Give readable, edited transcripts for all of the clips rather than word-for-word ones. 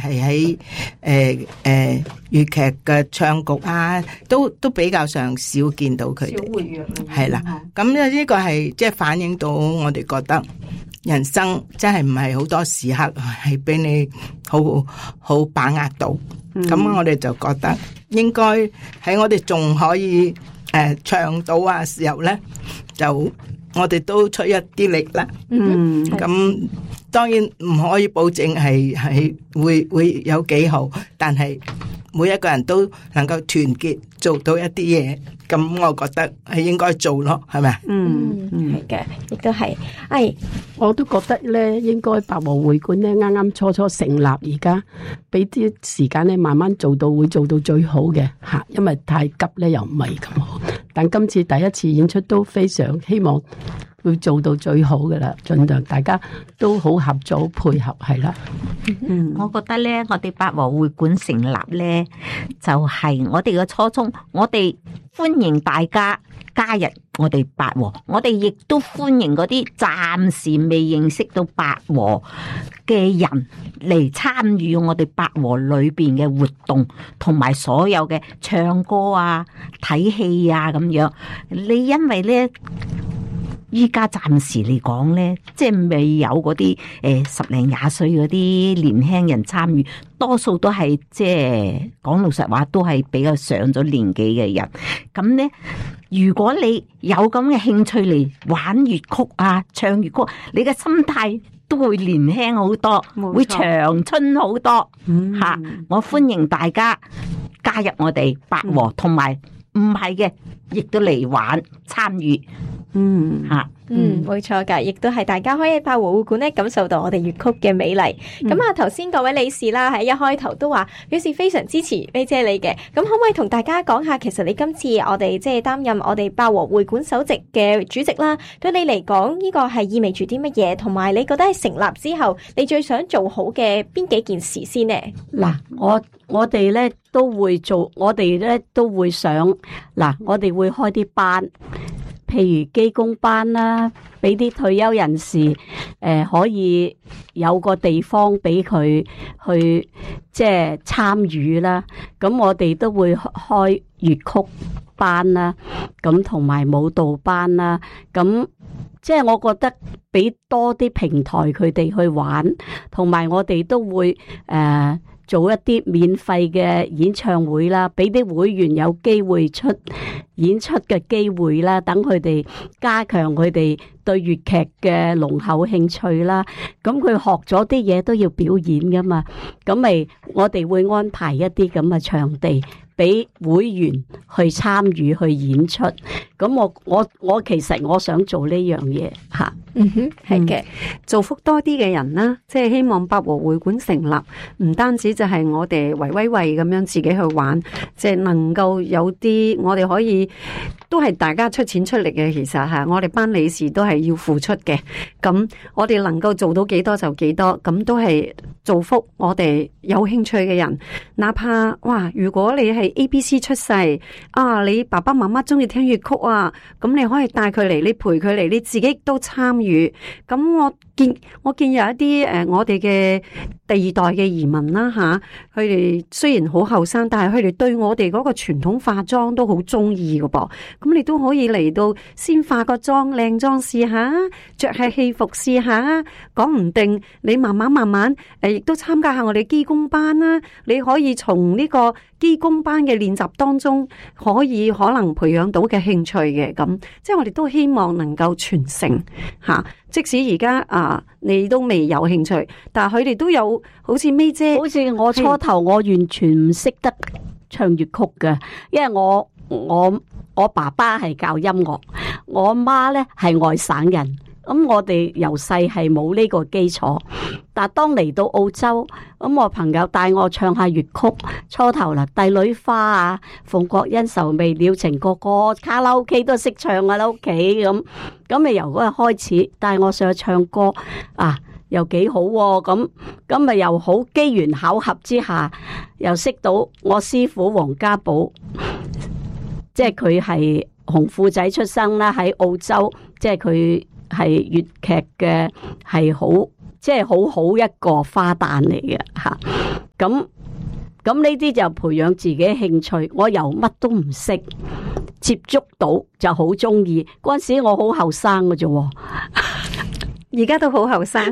係喺粵劇嘅唱局啊，都比較上少見到佢哋。 少活躍係啦，咁呢個係即係反映到我哋覺得人生真係唔係好多時刻係俾你好把握到。咁我哋就覺得應該喺我哋仲可以唱到啊時候咧，就我哋都出一啲力啦。咁當然唔可以保證係會有幾好，但係每一個人都能夠團結做到一啲嘢，咁我覺得係應該做咯，係咪？ 係嘅，亦都係。 我都覺得咧，應該八和會館咧啱啱初成立，而家俾啲時間咧慢慢做到，會做到最好嘅吓，因為太急咧又唔係咁好。但今次第一次演出都非常希望會做到最好嘅啦，盡量大家都好合作配合係啦。 我覺得咧，我哋八和會館成立咧，就係我哋嘅初衷，我哋歡迎大家加入我哋八和，我哋亦都歡迎嗰啲暫時未認識到八和嘅人嚟參與我哋八和裏邊嘅活動，同埋所有嘅唱歌啊、睇戲啊咁樣。你因為咧，依家暫時嚟講咧，即係未有嗰啲10零20歲嗰啲年輕人參與，多數都係即係講老實話，都係比較上咗年紀嘅人。咁咧，如果你有咁嘅興趣嚟玩粵曲啊、唱粵曲，你嘅心態都會年輕好多，會長春好多吓。我歡迎大家加入我哋八和，同埋唔係嘅，亦都嚟玩參與。 冇錯噶，亦都係大家可以喺八和會館咧感受到我哋粵曲嘅美麗。咁頭先各位理事啦，喺一開頭都話表示非常支持May姐你嘅。咁可唔可以同大家講下，其實你今次我哋即係擔任我哋八和會館首席嘅主席啦，對你嚟講呢個係意味住啲乜嘢？同埋你覺得喺成立之後，你最想做好嘅邊幾件事先呢？ 嗱，我哋咧都會做，我哋咧都會想，嗱，我哋會開啲班。譬如基工班啦，俾啲退休人士可以有個地方俾佢去即係參與啦。咁我哋都會開粵曲班啦，咁同埋舞蹈班啦。咁即係我覺得俾多啲平台佢哋去玩，同埋我哋都會做一啲免費嘅演唱會啦，俾啲會員有機會演出嘅機會啦，等佢哋加強佢哋對粵劇嘅濃厚興趣啦。咁佢學咗啲嘢都要表演噶嘛，咁咪我哋會安排一啲咁嘅場地俾會員去參與去演出。咁我其實我想做呢樣嘢吓。 係嘅，造福多啲嘅人啦，即係希望八和會館成立，唔單止就係我哋維威維咁樣自己去玩，即係能夠有啲我哋可以都係大家出錢出力嘅。其實吓，我哋班理事都係要付出嘅，咁我哋能夠做到幾多就幾多，咁都係造福我哋有興趣嘅人。哪怕哇，如果你係 ABC 出世啊，你爸爸媽媽中意聽粵曲啊，咁你可以帶佢嚟，你陪佢嚟，你自己都參與。咁我見有一啲我哋嘅第二代嘅移民啦吓，佢哋雖然好後生，但係佢哋對我哋嗰個傳統化妝都好中意㗎噃。咁你都可以嚟到先化個妝靚妝試下，着下戲服試下，講唔定你慢慢亦都參加下我哋基工班啦。你可以從呢個基工班嘅練習當中，可能培養到嘅興趣嘅。咁即係我哋都希望能夠傳承吓。即使而家你都未有興趣，但係佢哋都有，好似May姐， 好似我初頭我完全唔識得唱粵曲嘅，因為我爸爸係教音樂，我媽咧係外省人，咁我哋由細係冇呢個基礎。但係當嚟到澳洲，咁我朋友帶我唱下粵曲，初頭啦，帝女花啊、鳳閣恩仇未了情個個卡拉 OK 都識唱啊，喺屋企咁咪由嗰日開始帶我上去唱歌啊，又幾好喎。咁咪又好機緣巧合之下，又識到我師傅黃家寶，即係佢係紅褲仔出生啦，喺澳洲，即係佢係粵劇嘅係好。即係好一個花旦嚟嘅吓， 咁呢啲就培養自己興趣。我由乜都唔識，接觸到就好中意。嗰陣時我好後生嘅啫， 而家都好後生，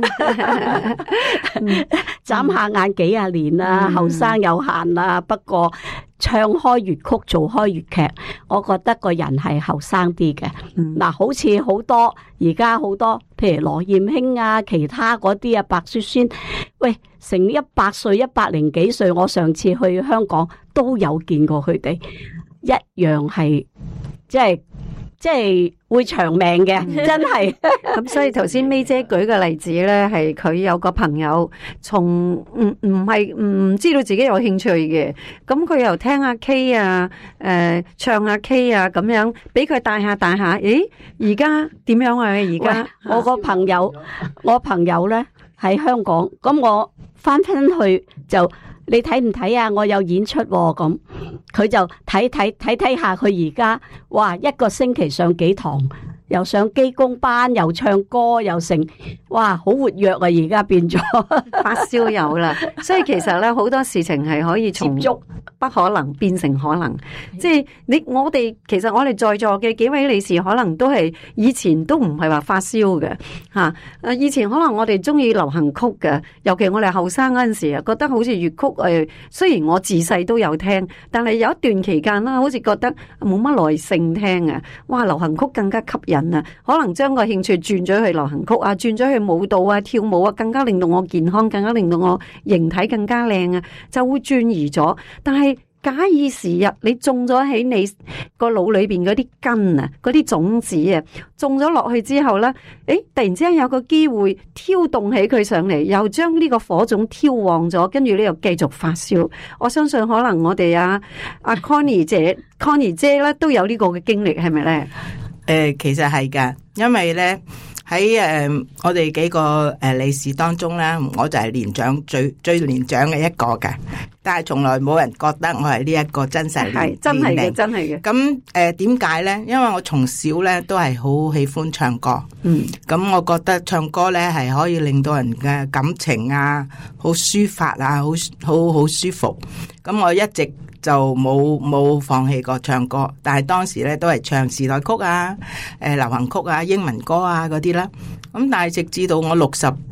眨下眼幾廿年啦，後生有限啦。不過唱開粵曲，做開粵劇，我覺得個人係後生啲嘅。嗱，好似好多而家好多，譬如羅艷卿啊，其他嗰啲啊，白雪仙，喂，成100歲、100幾歲，我上次去香港都有見過佢哋，一樣係即係會長命嘅，真係。 咁所以頭先 May 姐舉嘅例子咧，係佢有個朋友從唔知道自己有興趣嘅，咁佢又聽下 K 啊，唱下 K 啊，咁樣俾佢帶下，咦，而家點樣啊？而家我個朋友咧喺香港，咁我翻去就。你睇唔睇啊？我有演出喎，咁佢就睇下，佢而家哇一個星期上幾堂，又上基功班，又唱歌，又成，哇好活躍啊！而家變咗發燒友啦，所以其實咧好多事情係可以從接觸不可能變成可能，即係其實我哋在座嘅幾位理事可能都係以前都唔係話發燒嘅吓，以前可能我哋中意流行曲嘅，尤其我哋後生嗰陣時啊，覺得好似粵曲雖然我自細都有聽，但係有一段期間啦，好似覺得冇乜耐性聽啊，哇流行曲更加吸引啊，可能將個興趣轉咗去流行曲啊，轉咗去舞蹈啊、跳舞啊，更加令到我健康，更加令到我形體更加靚啊，就會轉移咗。但係假以時日，你種咗喺你個腦裏邊嗰啲根啊，嗰啲種子啊，種咗落去之後咧，突然之間有個機會挑動起佢上嚟，又將呢個火種挑旺咗，跟住呢又繼續發燒。我相信可能我哋阿 Connie 姐咧都有呢個嘅經歷，係咪咧？ 其實係噶，因為咧喺我哋幾個理事當中咧，我就係年長最年長嘅一個嘅，但係從來冇人覺得我係呢一個真實年齡。 真係嘅。 咁點解咧？因為我從小咧都係好喜歡唱歌，咁我覺得唱歌咧係可以令到人嘅感情啊好抒發啊，好舒服。咁我一直就冇放棄過唱歌，但係當時咧都係唱時代曲啊、流行曲啊、英文歌啊嗰啲啦。咁但係直至到我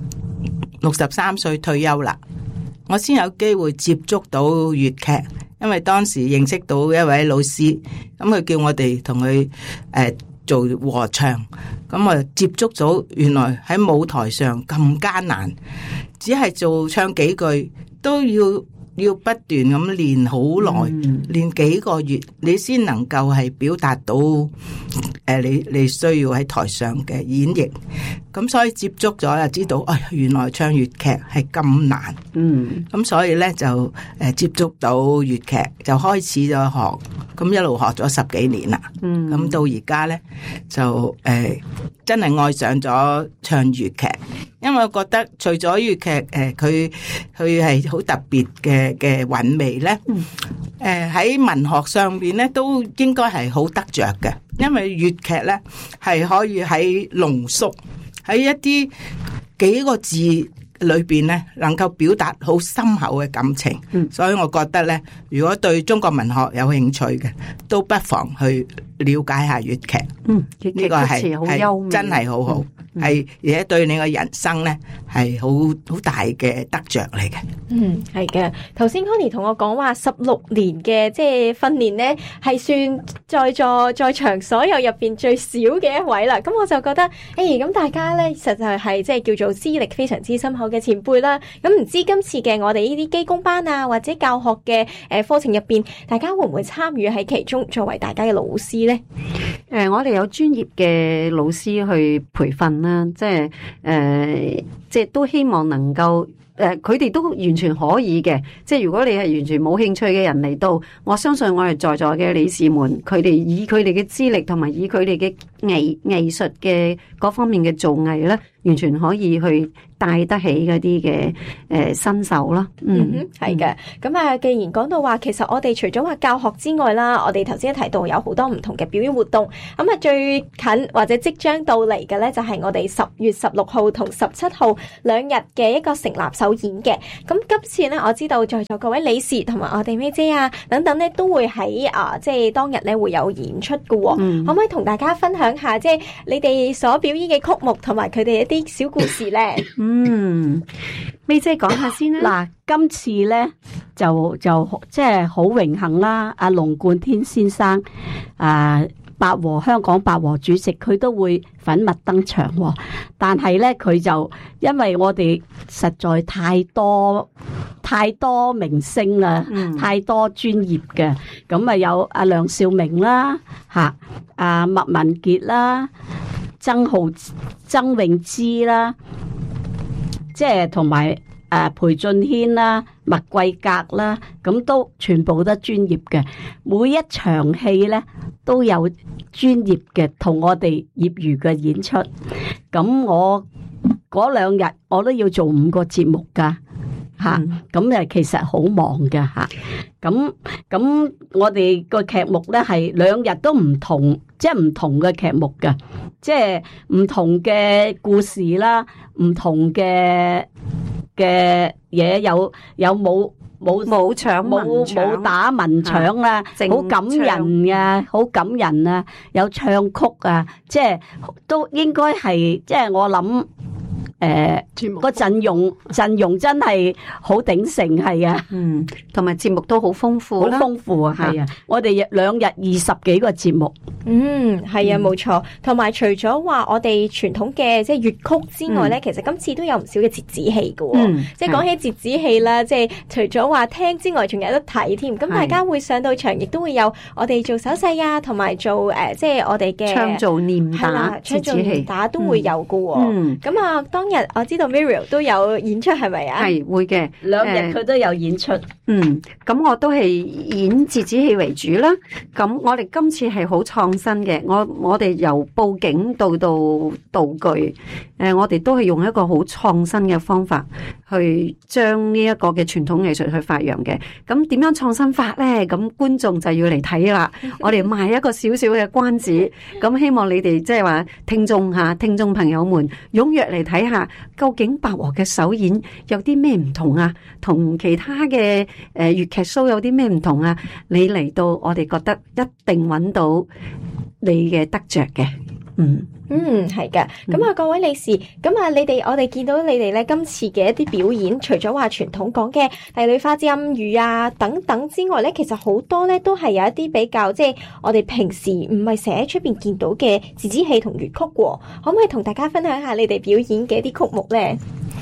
63歲退休啦，我先有機會接觸到粵劇，因為當時認識到一位老師，咁佢叫我哋同佢做和唱，咁我接觸到原來喺舞台上咁艱難，只係做唱幾句都要不斷咁練好耐，練幾個月，你先能夠係表達到你需要喺台上嘅演繹。咁所以接觸咗就知道，原來唱粵劇係咁難。咁所以咧就接觸到粵劇，就開始咗學，咁一路學咗10幾年啦。咁到而家咧就真係愛上咗唱粵劇，因為我覺得除咗粵劇佢係好特別嘅韻味咧，喺文學上邊咧都應該係好得着嘅，因為粵劇咧係可以喺濃縮喺一啲幾個字裏邊咧，能夠表達好深厚嘅感情。所以我覺得咧，如果對中國文學有興趣嘅，都不妨去了解下粵劇。呢個係真係好好。係而且對你嘅人生咧係好大嘅得着嚟嘅。 係嘅。頭先 Connie 同我講話16年嘅即係訓練咧，係算在場所有入邊最少嘅一位啦。咁我就覺得，咁大家咧實在係即係叫做資歷非常之深厚嘅前輩啦。咁唔知今次嘅我哋呢啲基功班啊，或者教學嘅課程入邊，大家會唔會參與喺其中，作為大家嘅老師咧？ 我哋有專業嘅老師去培訓啦，即係都希望能夠佢哋都完全可以嘅。即係如果你係完全冇興趣嘅人嚟到，我相信我哋在座嘅理事們，佢哋以佢哋嘅資歷同埋以佢哋嘅藝術嘅嗰方面嘅造詣咧，完全可以去帶得起嗰啲嘅新手啦。 係嘅。咁啊，既然講到話，其實我哋除咗話教學之外啦，我哋頭先提到有好多唔同嘅表演活動。咁啊，最近或者即將到嚟嘅咧，就係我哋10月16號同17號2日嘅一個成立首演嘅。咁今次咧，我知道在座各位理事同埋我哋咩姐啊等等咧，都會喺即係當日咧會有演出嘅。可唔可以同大家分享下，即係你哋所表演嘅曲目同埋佢哋一啲小故事咧？ 咩姐講下先啦。 嗱，今次咧就即係好榮幸啦，阿龍貫天先生香港八和主席，佢都會粉墨登場喎。但係咧，佢就因為我哋實在太多明星啦，太多專業嘅，咁啊有阿梁兆明啦，阿麥文傑啦，曾詠芝啦，即係同埋裴俊軒啦、麥桂格啦，咁都全部都專業嘅。每一場戲咧都有專業嘅同我哋業餘嘅演出。咁我嗰2日我都要做5個節目噶。咁其實好忙嘅吓，咁我哋個劇目咧係2日都唔同，即係唔同嘅劇目嘅，即係唔同嘅故事啦，唔同嘅嘢，有冇搶冇打文搶啊，好感人啊，好感人啊，有唱曲啊，即係都應該係，即係我諗。個陣容真係好鼎盛，係啊， 同埋節目都好豐富啦， 好豐富啊，係啊，我哋2日20幾個節目， 係啊，冇錯。同埋除咗話我哋傳統嘅即係粵曲之外咧，其實今次都有唔少嘅折子戲嘅，即係講起折子戲啦，即係除咗話聽之外，仲有得睇添。咁大家會上到場，亦都會有我哋做手勢啊，同埋做即係我哋嘅唱做念打折子戲打都會有嘅。咁啊，當日我知道 Muriel 都有演出，係咪啊？ 係會嘅 ，2日佢都有演出。 咁我都係演折子戲為主啦。咁我哋今次係好創新嘅，我哋由佈景到道具，我哋都係用一個好創新嘅方法去將呢一個嘅傳統藝術去發揚嘅。咁點樣創新法咧？咁觀眾就要嚟睇啦。我哋賣一個少少嘅關子，咁希望你哋即係話聽眾朋友們踴躍嚟睇下。究竟八和嘅首演有啲咩唔同啊？同其他嘅粵劇 show 有啲咩唔同啊？你嚟到，我哋覺得一定揾到你嘅得着嘅。 係嘅。咁啊，各位理事，咁啊，我哋見到你哋咧今次嘅一啲表演，除咗話傳統講嘅帝女花之暗語啊等等之外咧，其實好多咧都係有一啲比較，即係我哋平時唔係成日喺出邊見到嘅折子戲同粵曲喎。可唔可以同大家分享下你哋表演嘅一啲曲目咧？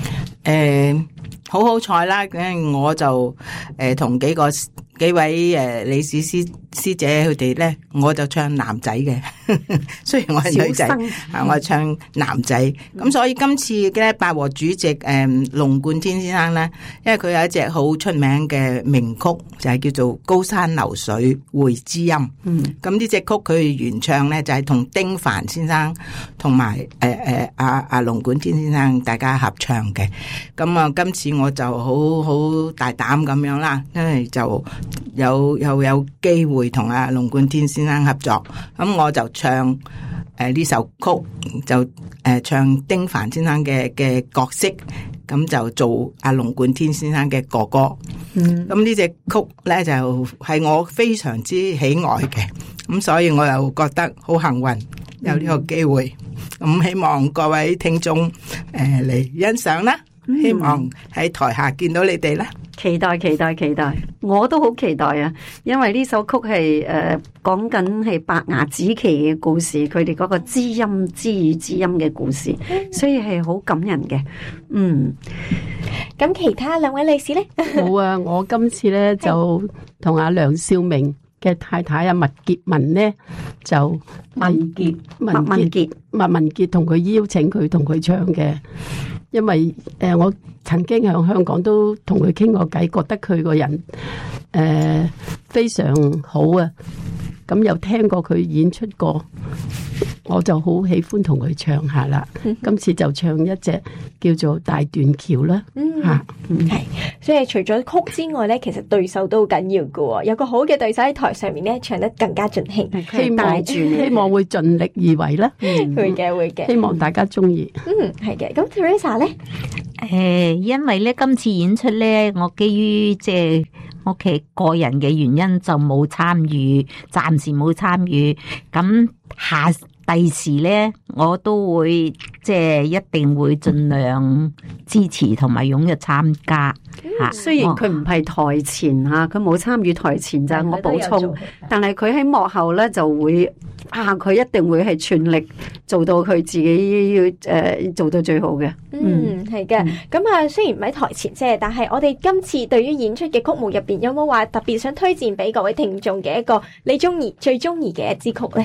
好彩啦，我就同幾位理事師姐佢哋咧，我就唱男仔嘅，雖然我係女仔，我係唱男仔。咁所以今次嘅八和主席龍貫天先生咧，因為佢有一隻好出名嘅名曲，就係叫做《高山流水會知音》。咁呢隻曲佢原唱咧就係同丁凡先生同埋阿龍貫天先生大家合唱嘅。咁啊，今次我就好大膽咁樣啦，因為就有機會同阿龍貫天先生合作，咁我就唱呢首曲，就唱丁凡先生嘅角色，咁就做阿龍貫天先生嘅哥哥。咁呢隻曲咧就係我非常之喜愛嘅，咁所以我又覺得好幸運有呢個機會，咁希望各位聽眾嚟欣賞啦，希望喺台下見到你哋啦。 期待，我都好期待啊！因為呢首曲係講緊係白牙紫琪嘅故事，佢哋嗰個知音知語知音嘅故事，所以係好感人嘅。 咁其他2位理事咧？ 好啊！我今次咧就同阿梁兆明嘅太太阿麥潔文咧，就麥文傑同佢邀請佢同佢唱嘅。因為我曾經喺香港都同佢傾過偈，覺得佢個人非常好啊。咁又聽過佢演出過， 我就好喜歡同佢唱下啦。今次就唱一隻叫做《大斷橋》啦。 係，所以除咗曲之外咧，其實對手都好緊要噶喎。有個好嘅對手喺台上面咧，唱得更加盡興。 希望會盡力而為啦。 會嘅。 希望大家中意。 係嘅。咁 Teresa 咧？ 因為咧今次演出咧，我基於即係屋企個人嘅原因就冇參與，暫時冇參與。咁第時咧，我都會即係一定會盡量支持同埋踴躍參加。 雖然佢唔係台前吓，佢冇參與台前就係我補充，但係佢喺幕後咧就會佢一定會係全力做到佢自己要做到最好嘅。 係嘅。咁雖然唔喺台前啫，但係我哋今次對於演出嘅曲目入邊，有冇話特別想推薦俾各位聽眾嘅一個你最中意嘅一支曲咧？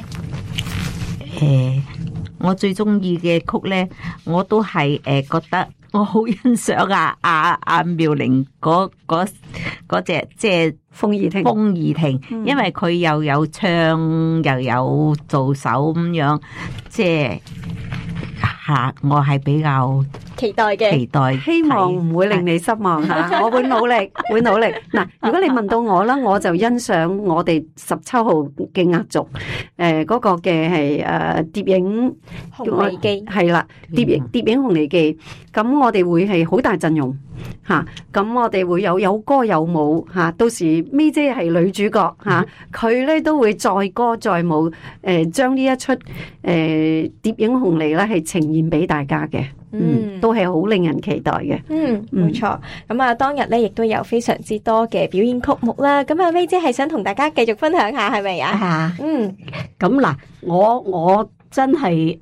我最中意嘅曲咧，我都係覺得我好欣賞阿妙玲嗰隻即係風兒亭， 因為佢又有唱又有做手咁樣，即係我係比較期待， 希望唔會令你失望吓。我會努力。嗱，如果你問到我啦，我就欣賞我哋17號嘅壓軸，嗰個嘅係蝶影紅梨記， 係啦，蝶影紅梨記。咁我哋會係好大陣容吓，咁我哋會有歌有舞吓，到時咪姐係女主角吓，佢咧都會載歌載舞，將呢一出蝶影紅梨咧係呈現俾大家嘅。都係好令人期待嘅。 冇錯。咁當日咧亦都有非常之多嘅表演曲目啦。咁咪姐係想同大家繼續分享下，係咪啊？ 咁嗱，我真係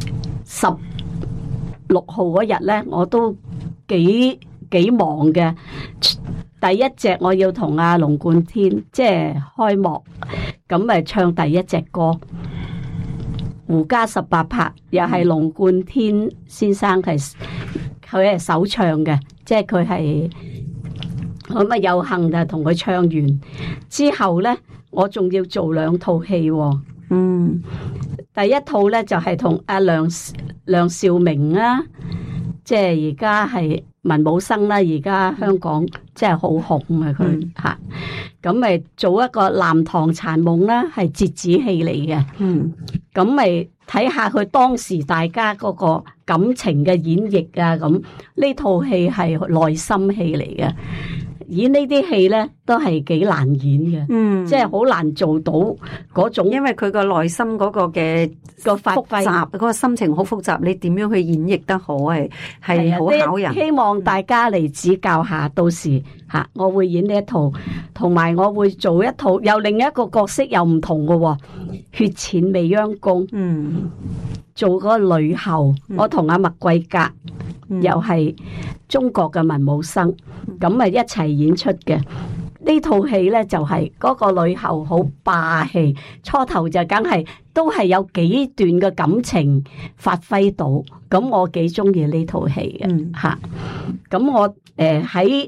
16號嗰日咧，我都幾忙嘅。第一隻我要同阿龍貫天即係開幕，咁咪唱第一隻歌。胡家18拍又係龍貫天先生佢係首唱嘅，即係佢係咁啊，有幸就同佢唱完之後咧，我仲要做2套戲。第一套咧就係同阿梁兆明啦，即係而家係文武生啦，而家香港即係好紅啊佢吓。咁咪做一個南唐殘夢啦，係折子戲嚟嘅。咁咪睇下佢當時大家嗰個感情嘅演繹啊。咁呢套戲係內心戲嚟嘅，演呢啲戲咧都係幾難演嘅。即係好難做到嗰種， 因為佢個內心嗰個嘅個複雜，嗰個心情好複雜，你點樣去演繹得好係好考人。 希望大家嚟指教下，到時我會演呢一套，同埋我會做一套又另一個角色又唔同嘅，血淺未央宮。做嗰個女后，我同阿麥桂格又係中國嘅文武生，咁咪一齊演出嘅。呢套戲咧就係嗰個女后好霸氣，初頭就梗係都係有幾段嘅感情發揮到，咁我幾中意呢套戲嘅吓。咁我喺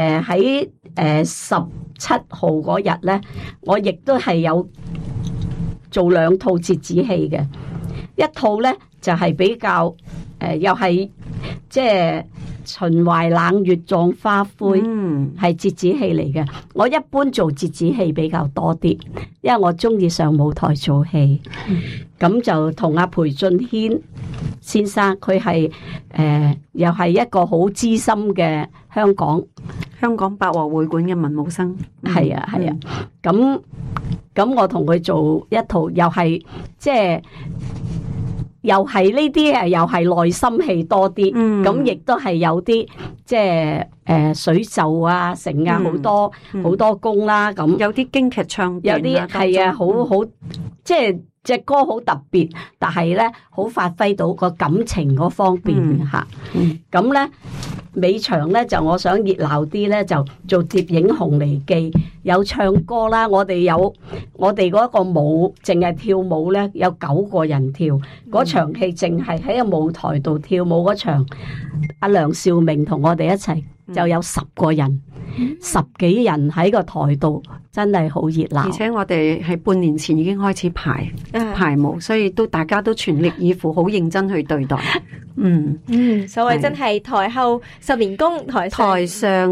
17號嗰日咧，我亦都係有做2套折子戲嘅，一套咧就係比較又係即係秦淮冷月葬花灰，係折子戲嚟嘅。我一般做折子戲比較多啲，因為我中意上舞台做戲。咁就同阿裴俊軒先生，佢係又係一個好資深嘅香港百和會館嘅文武生。 係啊。咁我同佢做一套，又係即係。又係呢啲又係內心戲多啲，咁亦都係有啲即係水袖啊、成啊好多功啦，咁有啲京劇唱段， 有啲係啊，好即係隻歌好特別，但係咧好發揮到個感情嗰方面吓。咁咧尾場咧就我想熱鬧啲咧，就做蝶影紅梨記，有唱歌啦。我哋嗰個舞淨係跳舞咧，有9個人跳。嗰場戲淨係喺個舞台度跳舞嗰場，阿梁兆明同我哋一齊就有10個人，10幾人喺個台度真係好熱鬧。 而且我哋係半年前已經開始排舞，所以大家都全力以赴，好認真去對待。 所謂真係台後10年功，台上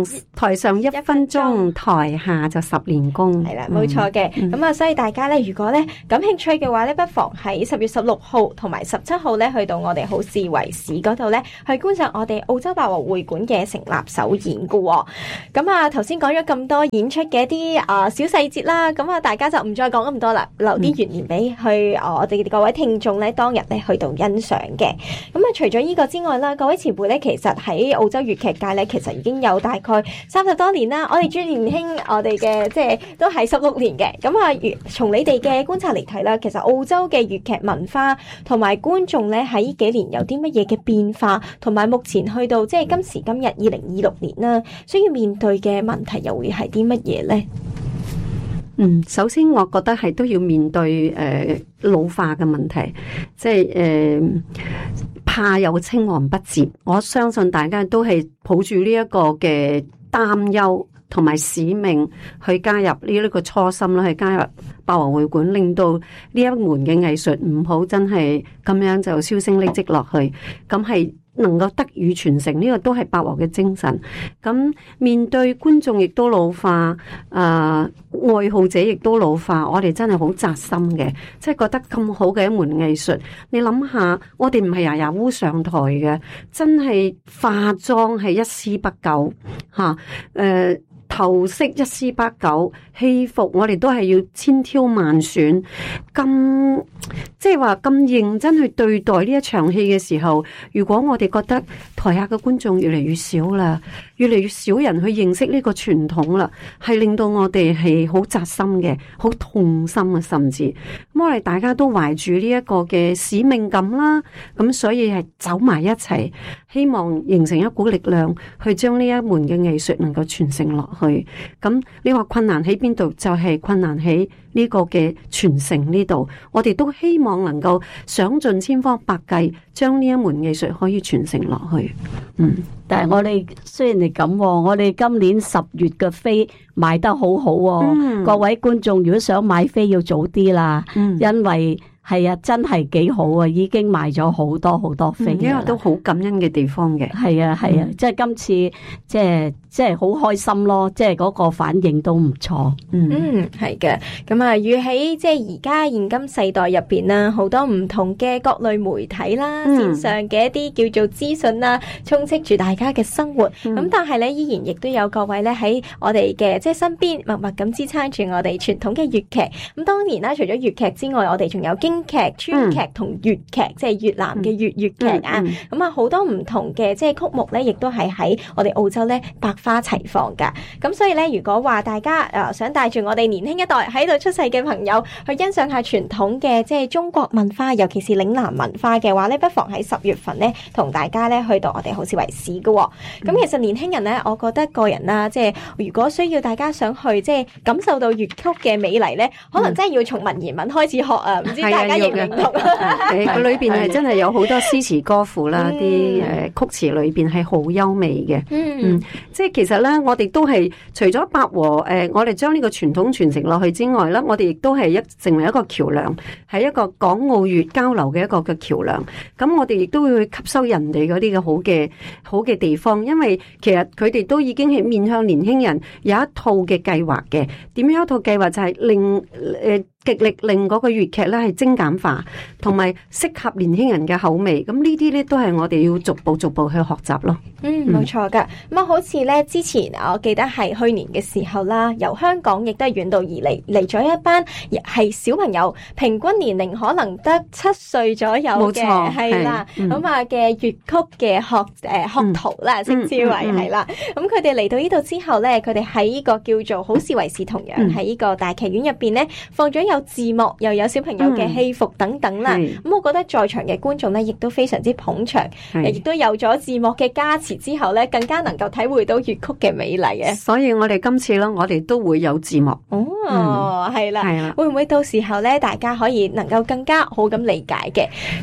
1分鐘，台下就10年功。 係啦，冇錯嘅。咁所以大家咧，如果咧感興趣嘅話咧，不妨喺10月16號同埋17號咧，去到我哋好自為市嗰度咧，去觀賞我哋澳洲百和會館嘅成立首演嘅。咁頭先講咗咁多演出嘅一啲小細節啦，咁大家就唔再講咁多啦，留啲懸念俾我哋各位聽眾咧，當日咧去到欣賞嘅。咁除咗呢個之外啦，各位前輩咧，其實喺澳洲粵劇界咧，其實已經有大概30多年啦。我哋最年輕，我哋嘅即係都係16年嘅。咁從你哋嘅觀察嚟睇啦，其實澳洲嘅粵劇文化同埋觀眾咧喺呢幾年有啲乜嘢嘅變化，同埋目前去到即係今時今日2026年啦，需要面對嘅問題又會係啲乜嘢咧？ 首先我覺得係都要面對老化嘅問題，即係怕有青黃不接。我相信大家都係抱住呢一個嘅擔憂同埋使命去加入呢一個初心啦，去加入百和會館，令到呢一門嘅藝術唔好真係咁樣就銷聲匿跡落去，咁係能夠得以傳承，呢個都係百和嘅精神。咁面對觀眾亦都老化，愛好者亦都老化，我哋真係好扎心嘅，即係覺得咁好嘅一門藝術，你諗下，我哋唔係日日烏上台嘅，真係化妝係一絲不苟吓，頭飾一絲不苟，戲服我哋都係要千挑萬選，咁即係話咁認真去對待呢一場戲嘅時候，如果我哋覺得台下嘅觀眾越嚟越少啦，越嚟越少人去認識呢個傳統啦，係令到我哋係好扎心嘅，好痛心啊，甚至咁我哋大家都懷住呢一個嘅使命感啦，咁所以係走埋一齊，希望形成一股力量，去將呢一門嘅藝術能夠傳承落去。咁你話困難喺邊度？就係困難喺呢個嘅傳承呢度。我哋都希望能夠想盡千方百計，將呢一門藝術可以傳承落去。 但係我哋雖然係咁，我哋今年10月嘅飛賣得好好，各位觀眾如果想買飛要早啲啦，因為係啊，真係幾好啊，已經賣咗好多好多飛， 因為都好感恩嘅地方嘅。 係啊，即係今次即係好開心咯，即係嗰個反應都唔錯。 係嘅。咁與喺即係而家現今世代入邊啦，好多唔同嘅各類媒體啦，線上嘅一啲叫做資訊啦，充斥住大家嘅生活。咁但係咧，依然亦都有各位咧喺我哋嘅即係身邊默默咁支撐住我哋傳統嘅粵劇。咁當然啦，除咗粵劇之外，我哋仲有京劇、川劇同粵劇，即係越南嘅粵劇啊。咁好多唔同嘅即係曲目咧，亦都係喺我哋澳洲咧百花齊放噶。咁所以咧，如果話大家想帶住我哋年輕一代喺度出世嘅朋友去欣賞下傳統嘅即係中國文化，尤其是嶺南文化嘅話咧，不妨喺10月份咧同大家咧去到我哋好自為市嘅。咁其實年輕人咧，我覺得個人啦，即係如果需要大家想去即係感受到粵曲嘅美麗咧，可能真係要從文言文開始學啊。唔知大家認唔認同？ 佢裏邊係真係有好多詩詞歌賦啦，啲曲詞裏邊係好優美嘅。即係其實咧，我哋都係除咗百和我哋將呢個傳統傳承落去之外咧，我哋亦都係成為一個橋梁，係一個港澳粵交流嘅一個嘅橋梁。咁我哋亦都會去吸收人哋嗰啲嘅好嘅地方，因為其實佢哋都已經係面向年輕人有一套嘅計劃嘅。點樣一套計劃就係令極力令嗰個粵劇咧係精簡化，同埋適合年輕人嘅口味。咁呢啲咧都係我哋要逐步去學習咯。 冇錯噶。咁好似咧之前我記得係去年嘅時候啦，由香港亦都係遠道而嚟咗一班係小朋友，平均年齡可能得7歲左右嘅，係啦。咁嘅粵曲嘅學徒啦，稱之為係啦。咁佢哋嚟到呢度之後咧，佢哋喺呢個叫做好事為事，同樣喺呢個大劇院入邊咧放咗有字幕，又有小朋友嘅戲服等等啦。咁我覺得在場嘅觀眾咧，亦都非常之捧場，亦都有咗字幕嘅加持之後咧，更加能夠體會到粵曲嘅美麗嘅。 所以我哋今次咧，我哋都會有字幕。 係啦，會唔會到時候咧，大家可以能夠更加好咁理解嘅？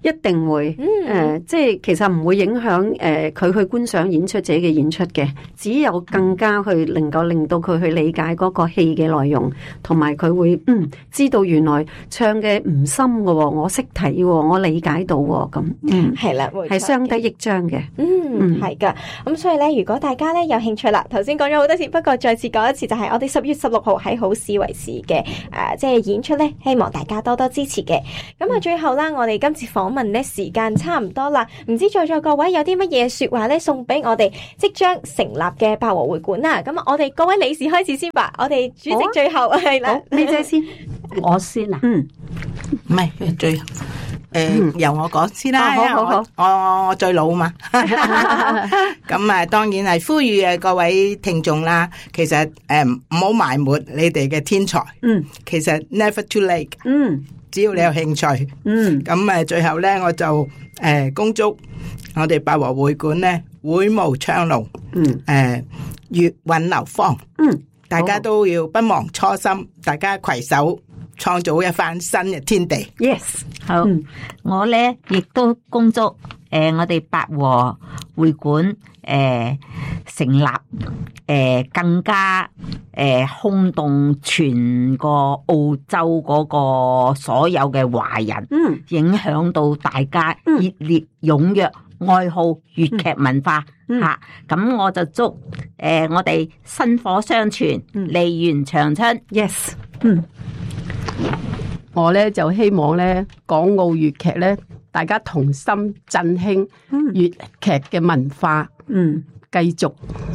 一定會，即係其實唔會影響佢去觀賞演出者嘅演出嘅，只有更加去能夠令到佢去理解嗰個戲嘅內容，同埋佢會知道原來唱嘅唔深嘅喎，我識睇喎，我理解到喎，咁係啦， 係相得益彰嘅， 係噶。咁所以咧，如果大家咧有興趣啦，頭先講咗好多次，不過再次講一次，就係我哋10月16號喺好市維市嘅即係演出咧，希望大家多多支持嘅。咁啊，最後啦，我哋今次訪問咧時間差唔多啦，唔知在座各位有啲乜嘢說話咧送俾我哋即將成立嘅百和會館啊？咁我哋各位理事開始先吧，我哋主席最後係啦， 你姐先， 我先啊， 唔係最後。由我講先啦，我最老嘛，咁啊，當然係呼籲各位聽眾啦。其實唔好埋沒你哋嘅天才，其實 never too late，只要你有興趣，咁最後咧我就恭祝我哋百和會館咧會無昌隆，月韻流芳，大家都要不忘初心，大家攜手創造一番新嘅天地。 Yes， 好，我咧亦都恭祝我哋百和會館成立更加轟動全個澳洲嗰個所有嘅華人，影響到大家熱烈踴躍愛好粵劇文化吓。咁我就祝我哋薪火相傳，梨園長春。 Yes， 我咧就希望咧港澳粵劇咧，大家同心振興粵劇嘅文化，繼續。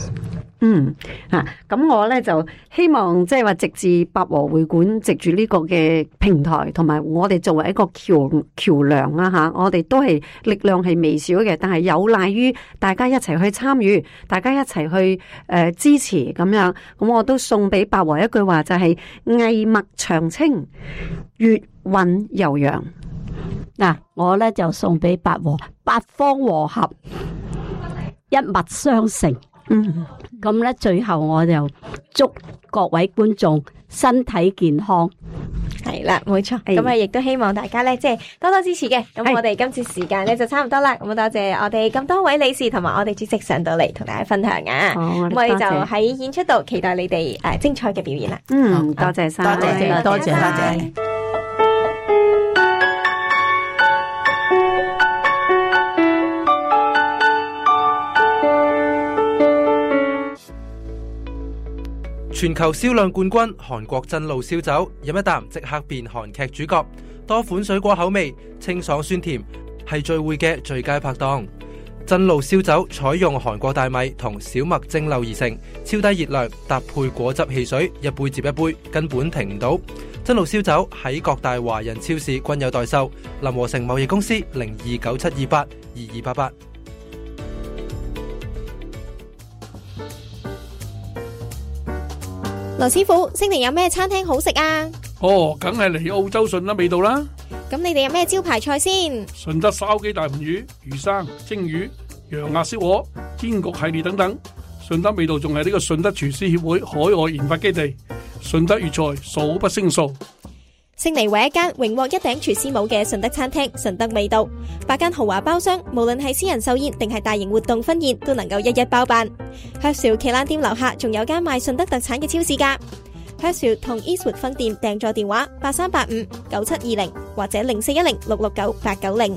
咁我咧就希望即係話，藉住百和會館，藉住呢個嘅平台，同埋我哋作為一個橋梁啦吓，我哋都係力量係微小嘅，但係有賴於大家一齊去參與，大家一齊去支持咁樣。咁我都送俾百和一句話，就係藝脈長青，粵韻悠揚。 嗱，我咧就送俾百和八方和合，一脈相承。咁咧，最後我就祝各位觀眾身體健康。 係啦，冇錯。咁啊，亦都希望大家咧，即係多多支持嘅。咁我哋今次時間咧就差唔多啦。咁多謝我哋咁多位理事同埋我哋主席上到嚟同大家分享啊。咁我哋就喺演出度期待你哋精彩嘅表演啦。 多謝晒， 多謝。 全球銷量冠軍韓國真露燒酒，飲一啖即刻變韓劇主角。多款水果口味，清爽酸甜，係聚會嘅最佳拍檔。真露燒酒採用韓國大米同小麥蒸餾而成，超低熱量，搭配果汁汽水，一杯接一杯，根本停唔到。真露燒酒喺各大華人超市均有代售。林和成貿易公司0297282288。 羅師傅，悉尼有咩餐廳好食啊？ 梗係嚟澳洲順德味道啦。 咁你哋有咩招牌菜先？ 順德燒雞大盤魚、魚生、蒸魚、羊鴨燒鵝、煎焗系列等等。順德味道仲係呢個順德廚師協會海外研發基地。順德粵菜數不勝數。 悉尼唯一間榮獲一頂廚師帽嘅順德餐廳順德味道，8間豪華包廂，無論係私人壽宴定係大型活動婚宴，都能夠一一包辦。Herschel 旗艦店樓下仲有間賣順德特產嘅超市㗎。Herschel 同 Eastwood 分店訂座電話83859720或者0410669890。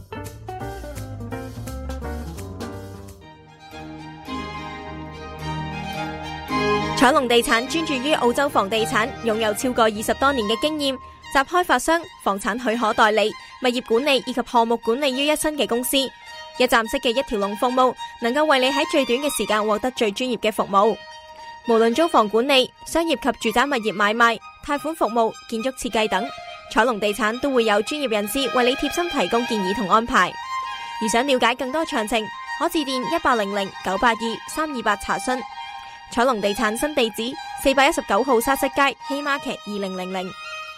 彩龍地產專注於澳洲房地產，擁有超過20多年嘅經驗。集開發商、房產許可代理、物業管理以及項目管理於一身嘅公司，一站式嘅一條龍服務，能夠為你喺最短嘅時間獲得最專業嘅服務。無論租房管理、商業及住宅物業買賣、貸款服務、建築設計等，彩龍地產都會有專業人士為你貼心提供建議同安排。而想了解更多詳情，可致電1800-982-328查詢。彩龍地產新地址419號沙石街希瑪劇2000。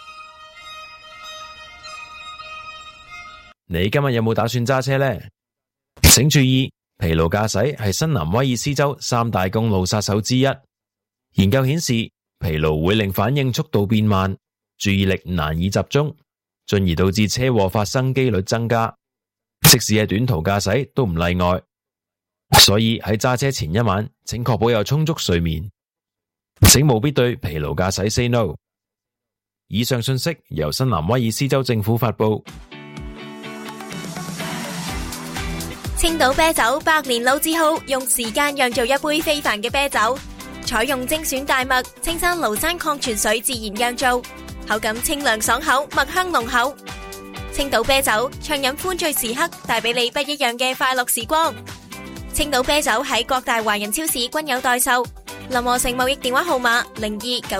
你今日有冇打算揸車呢？請注意，疲勞駕駛係新南威爾斯州3大公路殺手之一。研究顯示，疲勞會令反應速度變慢，注意力難以集中，進而導致車禍發生機率增加。 即使係短途駕駛都唔例外。所以喺揸車前一晚，請確保有充足睡眠，請務必對疲勞駕駛 say no。以上信息由新南威爾斯州政府發佈。 青島啤酒100年老字號，用時間釀造一杯非凡嘅啤酒，採用精選大麥、青山廬山礦泉水自然釀造，口感清涼爽口，麥香濃厚。青島啤酒暢飲歡醉時刻，帶俾你不一樣嘅快樂時光。青島啤酒喺各大華人超市均有代售。林和成貿易電話號碼02